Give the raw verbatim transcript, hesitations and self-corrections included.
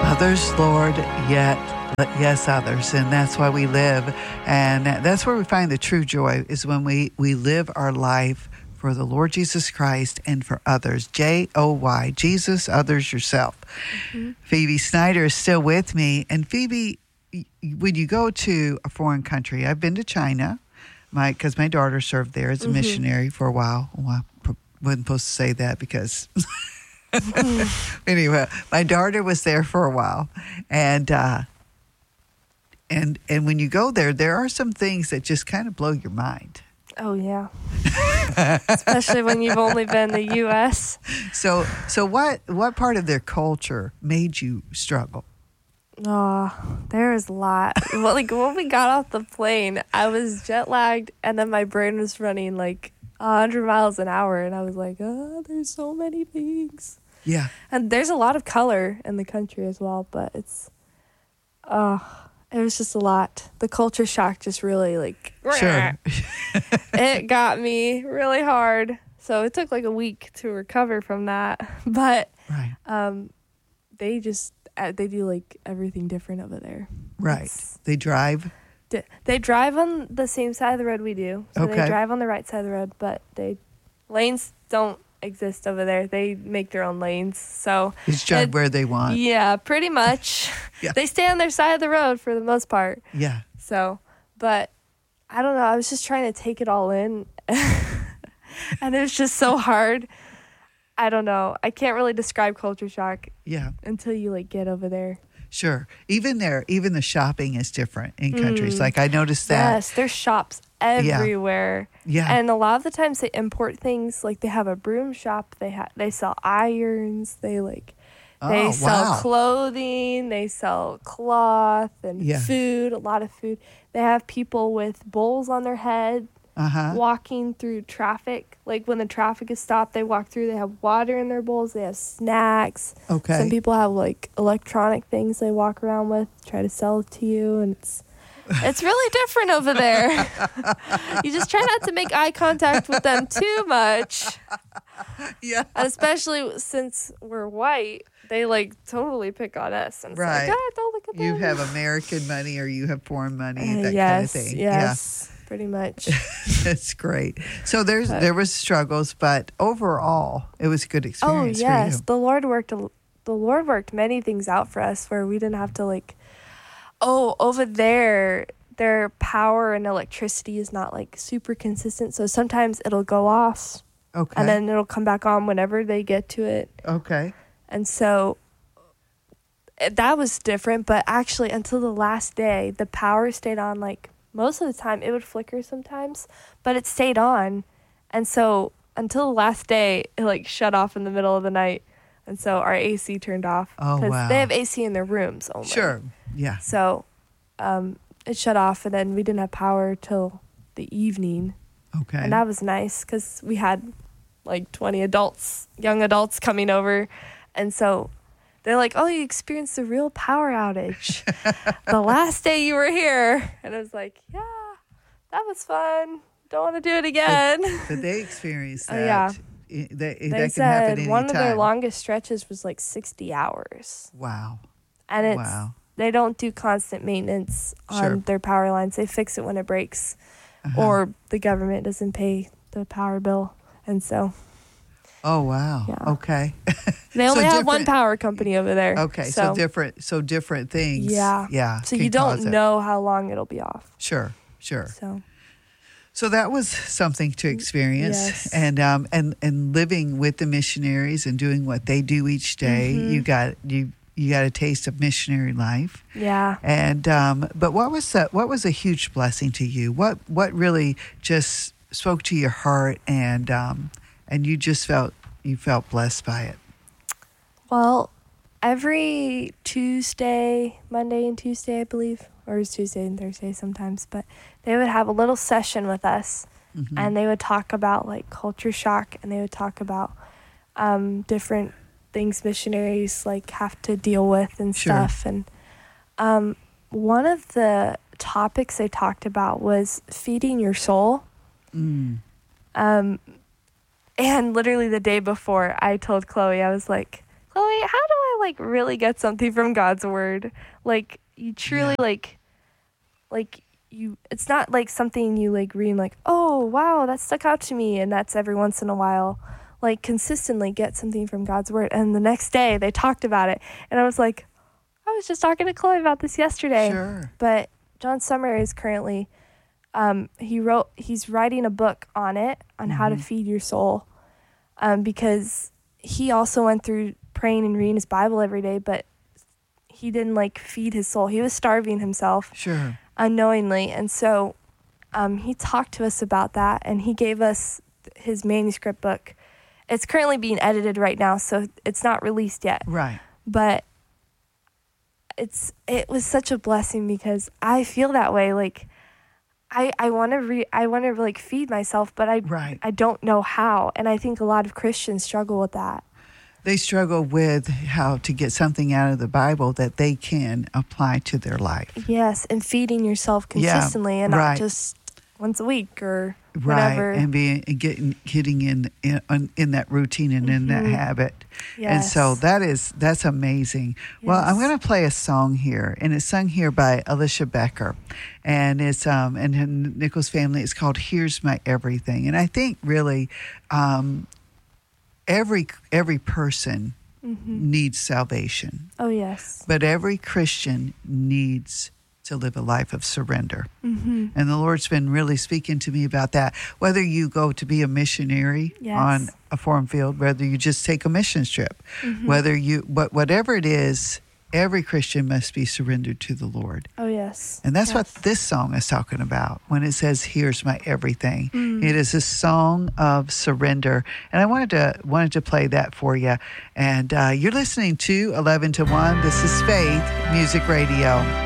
Others, Lord, yet yes, others. And that's why we live. And that's where we find the true joy, is when we, we live our life for the Lord Jesus Christ and for others. J O Y, Jesus, others, yourself. Mm-hmm. Phoebe Snyder is still with me. And Phoebe, when you go to a foreign country, I've been to China, my because my daughter served there as a mm-hmm. missionary for a while. Well, I wasn't supposed to say that because... Anyway, my daughter was there for a while, and uh, and and when you go there, there are some things that just kind of blow your mind. Oh yeah, especially when you've only been in the U S So so what what part of their culture made you struggle? Oh, there was a lot. Well, like when we got off the plane, I was jet lagged, and then my brain was running like a hundred miles an hour, and I was like, oh, there's so many things. Yeah. And there's a lot of color in the country as well, but it's, uh, it was just a lot. The culture shock just really, like, sure. It got me really hard. So it took like a week to recover from that. But right. um, they just, uh, they do like everything different over there. Right. It's, they drive? D- they drive on the same side of the road we do. So okay. they drive on the right side of the road, but they, lanes don't exist over there. They make their own lanes, so it's drive it, where they want. Yeah, pretty much. Yeah. They stay on their side of the road for the most part. Yeah. So, but I don't know. I was just trying to take it all in, and it was just so hard. I don't know. I can't really describe culture shock. Yeah. Until you like get over there. Sure. Even there, even the shopping is different in countries. Mm. Like I noticed that. Yes, there's shops everywhere. Yeah. yeah. And a lot of the times they import things, like they have a broom shop, they ha- they sell irons, they like they oh, sell wow. clothing, they sell cloth and yeah. food, a lot of food. They have people with bowls on their head uh-huh. walking through traffic. Like when the traffic is stopped, they walk through, they have water in their bowls, they have snacks. Okay. Some people have like electronic things they walk around with, try to sell it to you, and it's It's really different over there. You just try not to make eye contact with them too much. Yeah. And especially since we're white, they like totally pick on us. And it's right. like, God, don't look at them. You have American money or you have foreign money, uh, that yes, kind of thing. Yes, yeah. Pretty much. That's great. So there's but, there was struggles, but overall, it was a good experience. Oh yes, for you. the Lord worked. A, the Lord worked many things out for us where we didn't have to like. Oh, over there, their power and electricity is not like super consistent. So sometimes it'll go off. Okay. And then it'll come back on whenever they get to it. Okay. And so that was different. But actually, until the last day, the power stayed on. Like most of the time, it would flicker sometimes, but it stayed on. And so until the last day, it like shut off in the middle of the night. And so our A C turned off. Oh, wow. They have A C in their rooms only. Sure. Yeah. So um, it shut off, and then we didn't have power till the evening. Okay. And that was nice because we had like twenty adults, young adults coming over. And so they're like, oh, you experienced a real power outage the last day you were here. And I was like, yeah, that was fun. Don't want to do it again. Did, did they experience that? Uh, yeah. They, they that can said happen any one time. of their longest stretches was like sixty hours. Wow. And it's wow. they don't do constant maintenance on sure. their power lines. They fix it when it breaks, uh-huh. or the government doesn't pay the power bill. And so. Oh, wow. Yeah. Okay. They only so have one power company over there. Okay. So, so different, so different things. Yeah. Yeah. So you don't know how long it'll be off. Sure. Sure. So. So that was something to experience, yes. and um and, and living with the missionaries and doing what they do each day. Mm-hmm. You got you you got a taste of missionary life. Yeah. And um, but what was that? What was a huge blessing to you? What what really just spoke to your heart, and um and you just felt you felt blessed by it? Well, every Tuesday, Monday and Tuesday, I believe, or it was Tuesday and Thursday sometimes, but they would have a little session with us, mm-hmm. and they would talk about like culture shock, and they would talk about um, different things missionaries like have to deal with and sure. stuff. And um, one of the topics they talked about was feeding your soul. Mm. Um, and literally the day before, I told Chloe, I was like, Chloe, how do I like really get something from God's word. Like you truly Yeah. like like you it's not like something you like read and like, oh wow, that stuck out to me, and that's every once in a while. Like consistently get something from God's word. And the next day they talked about it, and I was like, I was just talking to Chloe about this yesterday. Sure. But John Summer is currently um he wrote he's writing a book on it, on how to feed your soul. Um because he also went through praying and reading his Bible every day, but he didn't like feed his soul. He was starving himself Sure. unknowingly. And so um, he talked to us about that, and he gave us his manuscript book. It's currently being edited right now, so it's not released yet. Right. But it's it was such a blessing because I feel that way. Like I I want to re I want to like feed myself, but I Right. I don't know how. And I think a lot of Christians struggle with that. They struggle with how to get something out of the Bible that they can apply to their life. Yes, and feeding yourself Yeah, consistently and right. not just once a week or Right, whatever. and being and getting getting in in, in that routine and in that habit, and Yes. so that is that's amazing. Well, I'm Yes. going to play a song here, and it's sung here by Alicia Becker, and it's um and her Nichols family. It's called "Here's My Everything," and I think really, um, every every person needs salvation, Oh, yes. but every Christian needs to live a life of surrender. Mm-hmm. And the Lord's been really speaking to me about that. Whether you go to be a missionary Yes. on a foreign field, whether you just take a mission trip, Mm-hmm. whether you, but whatever it is, every Christian must be surrendered to the Lord. Oh, yes. And that's Yes. what this song is talking about when it says, "Here's my everything." Mm. It is a song of surrender. And I wanted to wanted to play that for you. And uh, you're listening to eleven to one. This is Faith Music Radio.